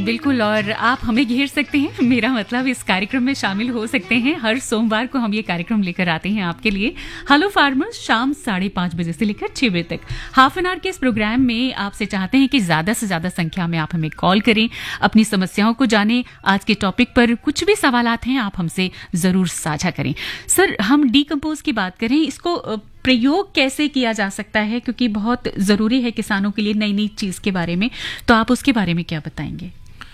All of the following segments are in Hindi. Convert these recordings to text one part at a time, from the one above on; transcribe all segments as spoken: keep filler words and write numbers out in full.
बिल्कुल, और आप हमें घेर सकते हैं, मेरा मतलब इस कार्यक्रम में शामिल हो सकते हैं। हर सोमवार को हम ये कार्यक्रम लेकर आते हैं आपके लिए। हेलो फार्मर्स, शाम साढ़े पाँच बजे से लेकर छह बजे तक हाफ एन आवर के इस प्रोग्राम में आपसे चाहते हैं कि ज़्यादा से ज़्यादा संख्या में आप हमें कॉल करें, अपनी समस्याओं को जानें, आज के टॉपिक पर कुछ भी सवालात हैं आप हमसे ज़रूर साझा करें। सर, हम डीकम्पोज की बात करें, इसको प्रयोग कैसे किया जा सकता है, क्योंकि बहुत ज़रूरी है किसानों के लिए नई नई चीज़ के बारे में, तो आप उसके बारे में क्या बताएंगे?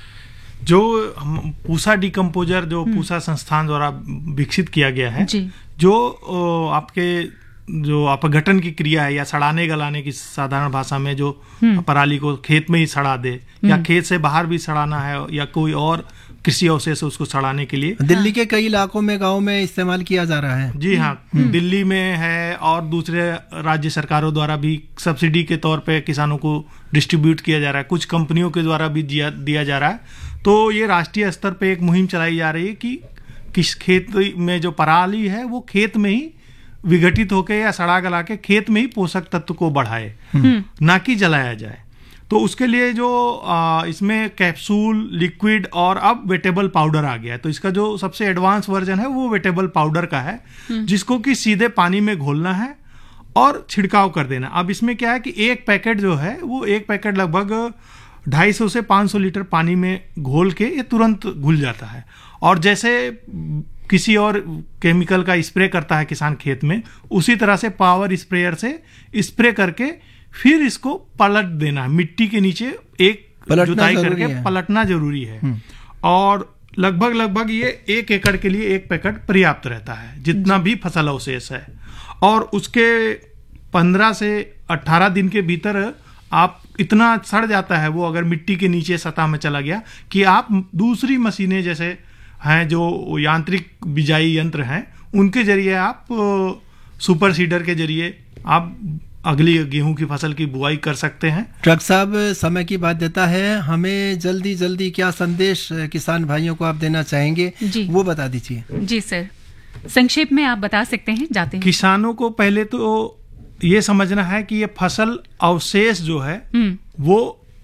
जो हम पूसा डिकम्पोजर जो पूसा संस्थान द्वारा विकसित किया गया है, जो आपके जो अपघटन की क्रिया है या सड़ाने गलाने की साधारण भाषा में, जो पराली को खेत में ही सड़ा दे या खेत से बाहर भी सड़ाना है या कोई और कृषि अवशेष उसको सड़ाने के लिए, दिल्ली के कई इलाकों में गांव में इस्तेमाल किया जा रहा है। जी हाँ, दिल्ली में है और दूसरे राज्य सरकारों द्वारा भी सब्सिडी के तौर पे किसानों को डिस्ट्रीब्यूट किया जा रहा है, कुछ कंपनियों के द्वारा भी दिया दिया जा रहा है। तो ये राष्ट्रीय स्तर पे एक मुहिम चलाई जा रही है कि किस खेत में जो पराली है वो खेत में ही विघटित होकर या सड़ा गला के खेत में ही पोषक तत्व को बढ़ाए, ना कि जलाया जाए। तो उसके लिए जो आ, इसमें कैप्सूल, लिक्विड और अब वेटेबल पाउडर आ गया है। तो इसका जो सबसे एडवांस वर्जन है वो वेटेबल पाउडर का है, जिसको कि सीधे पानी में घोलना है और छिड़काव कर देना। अब इसमें क्या है कि एक पैकेट जो है वो एक पैकेट लगभग ढाई सौ से पाँच सौ लीटर पानी में घोल के ये तुरंत घुल जाता है। और जैसे किसी और केमिकल का स्प्रे करता है किसान खेत में, उसी तरह से पावर स्प्रेयर से स्प्रे करके फिर इसको पलट देना है मिट्टी के नीचे, एक जुताई करके पलटना जरूरी है। और लगभग लगभग ये एक एकड़ के लिए एक पैकेट पर्याप्त रहता है, जितना भी फसल अवशेष है। और उसके पंद्रह से अठारह दिन के भीतर आप इतना सड़ जाता है वो, अगर मिट्टी के नीचे सतह में चला गया, कि आप दूसरी मशीनें जैसे हैं जो यांत्रिक बिजाई यंत्र हैं, उनके जरिए आप सुपर सीडर के जरिए आप अगली गेहूं की फसल की बुआई कर सकते हैं। ट्रक साहब, समय की बात देता है, हमें जल्दी जल्दी क्या संदेश किसान भाइयों को आप देना चाहेंगे, वो बता दीजिए। जी सर, संक्षेप में आप बता सकते हैं, जाते हैं। किसानों को पहले तो ये समझना है कि ये फसल अवशेष जो है वो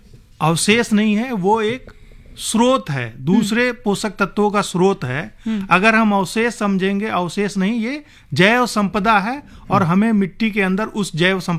अवशेष नहीं है, वो एक स्रोत है, दूसरे पोषक तत्वों का स्रोत है। अगर हम अवशेष समझेंगे, अवशेष नहीं, ये जैव संपदा है और हमें मिट्टी के अंदर उस जैव